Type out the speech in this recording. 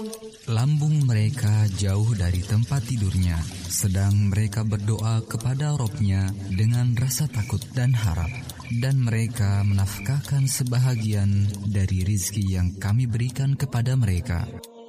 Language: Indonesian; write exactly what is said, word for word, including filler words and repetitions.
Lambung mereka jauh dari tempat tidurnya, sedang mereka berdoa kepada Robnya dengan rasa takut dan harap. Dan mereka menafkahkan sebahagian dari rizki yang kami berikan kepada mereka.